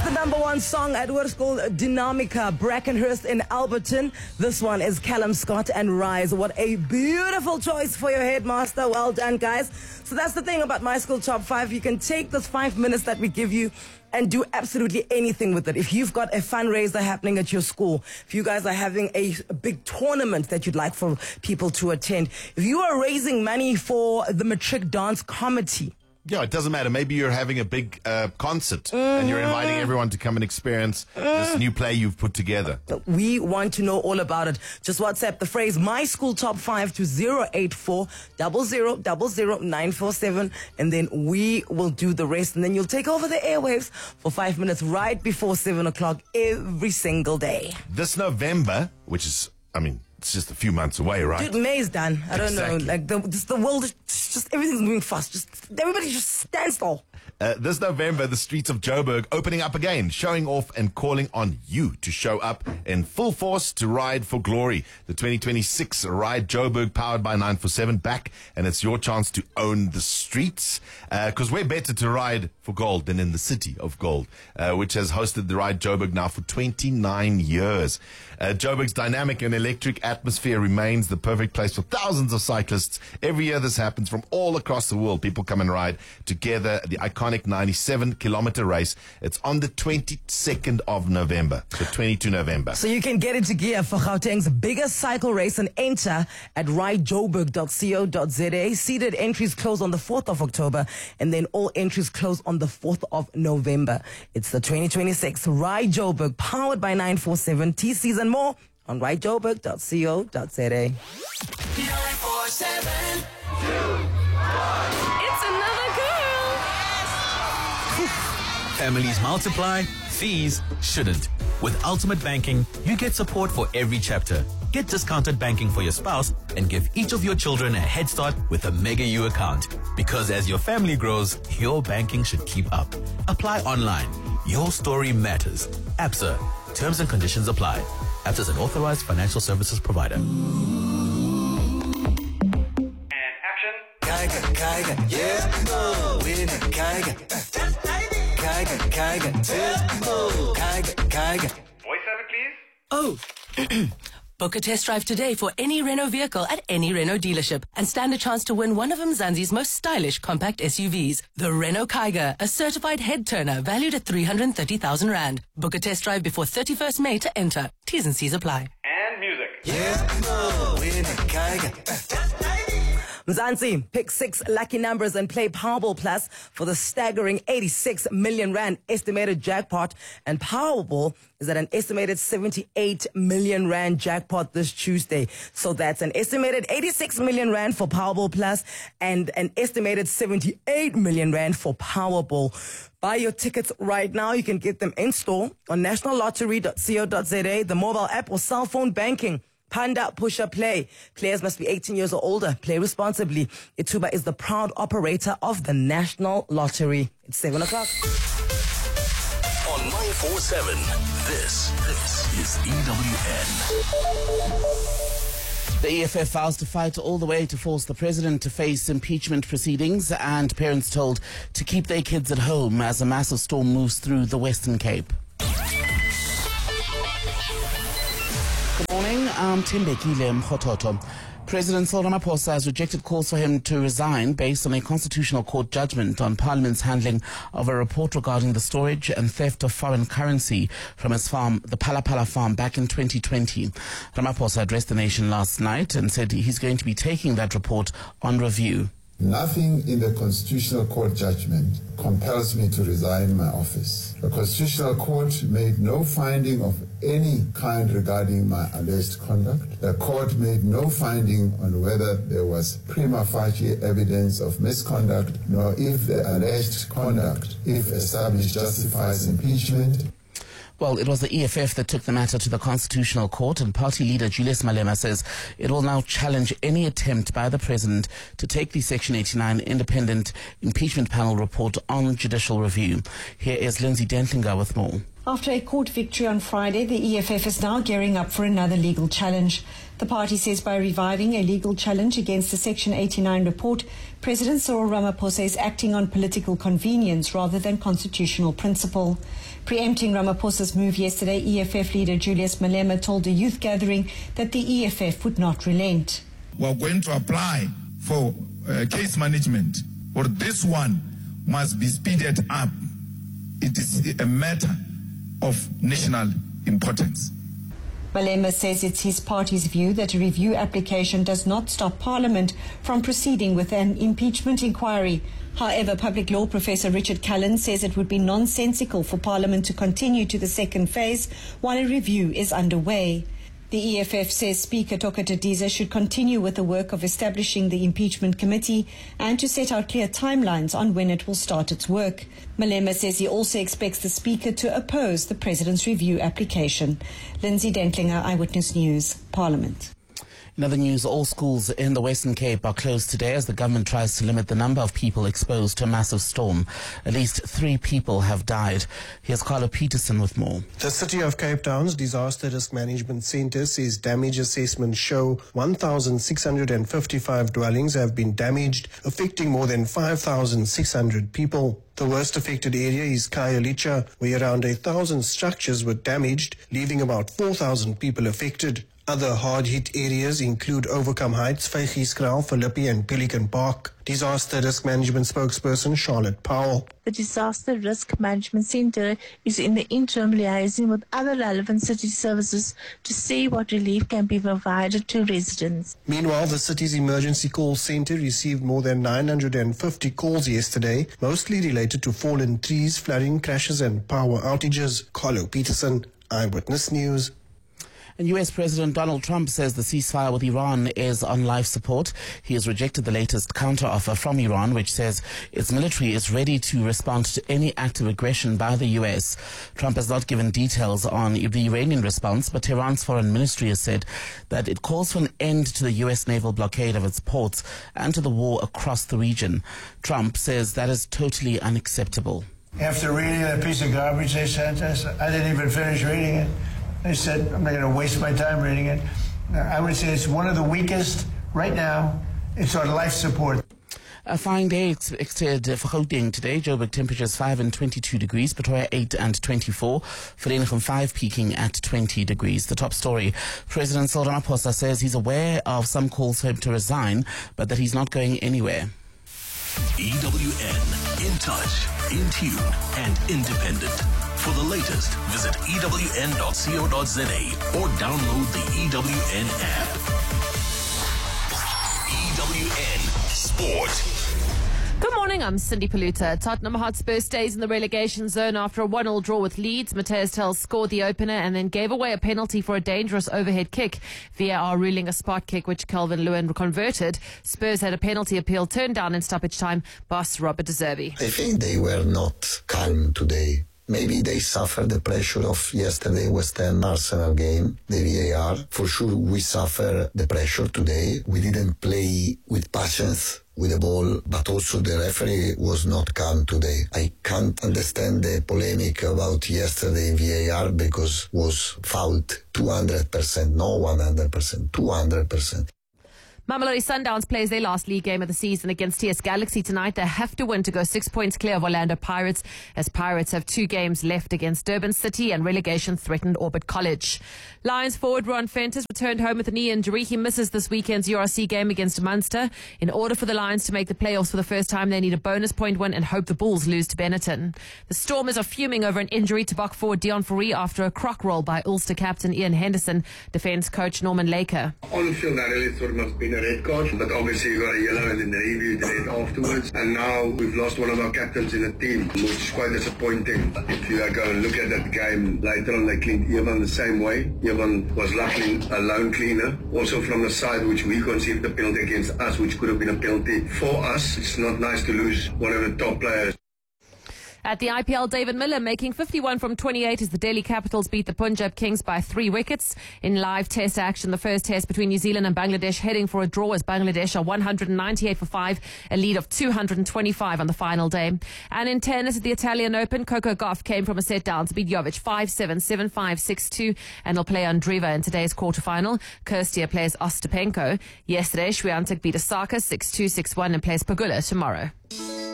the #1 song at Hoërskool Dynamica, Brackenhurst in Alberton. This one is Callum Scott and Rise. What a beautiful choice for your headmaster. Well done, guys. So that's the thing about My School Top 5. You can take this 5 minutes that we give you and do absolutely anything with it. If you've got a fundraiser happening at your school, if you guys are having a big tournament that you'd like for people to attend, if you are raising money for the Matric Dance Committee, yeah, it doesn't matter. Maybe you're having a big concert and you're inviting everyone to come and experience this new play you've put together. We want to know all about it. Just WhatsApp the phrase My School Top 5 to 084 00 947, and then we will do the rest. And then you'll take over the airwaves for 5 minutes right before 7 o'clock every single day. This November, which is, it's just a few months away, right? Dude, May is done. I don't know. Like the world is just everything's moving fast. Everybody just stands still. This November, the streets of Joburg opening up again, showing off and calling on you to show up in full force to ride for glory. The 2026 Ride Joburg, powered by 947, back, and it's your chance to own the streets. Because we're better to ride for gold than in the city of gold, which has hosted the Ride Joburg now for 29 years. Joburg's dynamic and electric atmosphere remains the perfect place for thousands of cyclists. Every year this happens from all across the world. People come and ride together the iconic 97-kilometer race. It's on the 22nd of November, so 22 November. So you can get into gear for Gauteng's biggest cycle race and enter at ridejoburg.co.za. Seated entries close on the 4th of October, and then all entries close on the 4th of November. It's the 2026 Ride Joburg, powered by 947. TCs and more on ridejoburg.co.za. 947. It's another girl. Families multiply, fees shouldn't. With Ultimate Banking, you get support for every chapter. Get discounted banking for your spouse and give each of your children a head start with a Mega U account. Because as your family grows, your banking should keep up. Apply online. Your story matters. ABSA. Terms and conditions apply. ABSA is an authorized financial services provider. Kaiga, yeah, win it, Kaiga. Kaiga, tempo, Kaiga. Voice of it, please. Oh. Book a test drive today for any Renault vehicle at any Renault dealership and stand a chance to win one of Mzansi's most stylish compact SUVs. The Renault Kaiga, a certified head turner valued at 330,000 Rand. Book a test drive before 31st May to enter. T's and C's apply. And music. Yeah, win it, Kaiga. Mzansi, pick 6 lucky numbers and play Powerball Plus for the staggering 86 million Rand estimated jackpot. And Powerball is at an estimated 78 million Rand jackpot this Tuesday. So that's an estimated 86 million Rand for Powerball Plus and an estimated 78 million Rand for Powerball. Buy your tickets right now. You can get them in store on nationallottery.co.za, the mobile app, or cell phone banking. Panda Pusher Play. Players must be 18 years or older. Play responsibly. Ituba is the proud operator of the National Lottery. It's 7 o'clock. On 947, this is EWN. The EFF vows to fight all the way to force the president to face impeachment proceedings, and parents told to keep their kids at home as a massive storm moves through the Western Cape. Good morning, I'm Timbekile Mkhototo. President Cyril Ramaphosa has rejected calls for him to resign based on a constitutional court judgment on Parliament's handling of a report regarding the storage and theft of foreign currency from his farm, the Palapala farm, back in 2020. Ramaphosa addressed the nation last night and said he's going to be taking that report on review. Nothing in the Constitutional Court judgment compels me to resign my office. The Constitutional Court made no finding of any kind regarding my alleged conduct. The court made no finding on whether there was prima facie evidence of misconduct, nor if the alleged conduct, if established, justifies impeachment. Well, it was the EFF that took the matter to the Constitutional Court, and party leader Julius Malema says it will now challenge any attempt by the president to take the Section 89 independent impeachment panel report on judicial review. Here is Lindsay Dentlinger with more. After a court victory on Friday, the EFF is now gearing up for another legal challenge. The party says by reviving a legal challenge against the Section 89 report, President Cyril Ramaphosa is acting on political convenience rather than constitutional principle. Preempting Ramaphosa's move yesterday, EFF leader Julius Malema told a youth gathering that the EFF would not relent. We're going to apply for case management, or this one must be speeded up. It is a matter of national importance. Malema says it's his party's view that a review application does not stop Parliament from proceeding with an impeachment inquiry. However, public law professor Richard Cullen says it would be nonsensical for Parliament to continue to the second phase while a review is underway. The EFF says Speaker Tokatadiza should continue with the work of establishing the impeachment committee and to set out clear timelines on when it will start its work. Malema says he also expects the Speaker to oppose the President's review application. Lindsay Dentlinger, Eyewitness News, Parliament. In other news, all schools in the Western Cape are closed today as the government tries to limit the number of people exposed to a massive storm. At least 3 people have died. Here's Carlo Peterson with more. The City of Cape Town's Disaster Risk Management Centre says damage assessments show 1,655 dwellings have been damaged, affecting more than 5,600 people. The worst affected area is Khayelitsha, where around 1,000 structures were damaged, leaving about 4,000 people affected. Other hard-hit areas include Overcome Heights, Vygieskraal, Philippi and Pelican Park. Disaster Risk Management spokesperson Charlotte Powell. The Disaster Risk Management Centre is in the interim liaising with other relevant city services to see what relief can be provided to residents. Meanwhile, the city's emergency call centre received more than 950 calls yesterday, mostly related to fallen trees, flooding, crashes and power outages. Carlo Peterson, Eyewitness News. And US President Donald Trump says the ceasefire with Iran is on life support. He has rejected the latest counteroffer from Iran, which says its military is ready to respond to any act of aggression by the US. Trump has not given details on the Iranian response, but Tehran's foreign ministry has said that it calls for an end to the US naval blockade of its ports and to the war across the region. Trump says that is totally unacceptable. After reading that piece of garbage they sent us, I didn't even finish reading it. I said, I'm not going to waste my time reading it. I would say it's one of the weakest right now. It's on life support. A fine day expected for Gauteng today. Joburg temperatures 5 and 22 degrees, Pretoria 8 and 24, Vereeniging 5 peaking at 20 degrees. The top story, President Cyril Ramaphosa says he's aware of some calls for him to resign, but that he's not going anywhere. EWN, in touch, in tune and independent. For the latest, visit ewn.co.za or download the EWN app. EWN Sport. Good morning, I'm Cindy Paluta. Tottenham Hotspur stays in the relegation zone after a 1-1 draw with Leeds. Mateus Tell scored the opener and then gave away a penalty for a dangerous overhead kick. VAR ruling a spot kick which Calvin Lewin converted. Spurs had a penalty appeal turned down in stoppage time. Boss Robert De Zerbi. I think they were not calm today. Maybe they suffered the pressure of yesterday West Ham Arsenal game, the VAR. For sure we suffer the pressure today. We didn't play with passions with the ball, but also the referee was not calm today. I can't understand the polemic about yesterday VAR because was fouled 200%, no 100%, 200%. Mamelodi Sundowns plays their last league game of the season against TS Galaxy tonight. They have to win to go 6 points clear of Orlando Pirates, as Pirates have 2 games left against Durban City and relegation-threatened Orbit College. Lions forward Ron Fentis returned home with a knee injury. He misses this weekend's URC game against Munster. In order for the Lions to make the playoffs for the first time, they need a bonus point win and hope the Bulls lose to Benetton. The Stormers are fuming over an injury to Bok forward Dion Fourie after a crock roll by Ulster captain Ian Henderson. Defence coach Norman Laker. On field, I really thought it must have been a red card, but obviously you got a yellow and then they reviewed the red afterwards. And now we've lost one of our captains in the team, which is quite disappointing. If you go and look at that game later on, they cleaned Evan the same way. Evan was luckily a lone cleaner, also from the side which we conceived the penalty against us, which could have been a penalty for us. It's not nice to lose one of the top players. At the IPL, David Miller making 51 from 28 as the Delhi Capitals beat the Punjab Kings by 3 wickets. In live test action, the first test between New Zealand and Bangladesh heading for a draw as Bangladesh are 198 for 5, a lead of 225 on the final day. And in tennis at the Italian Open, Coco Gauff came from a set down to beat Jovic 5-7, 7-5, 6-2, and will play Andreeva in today's quarterfinal. Kirstia plays Ostapenko. Yesterday, Swiatek beat Osaka 6-2, 6-1 and plays Pagula tomorrow.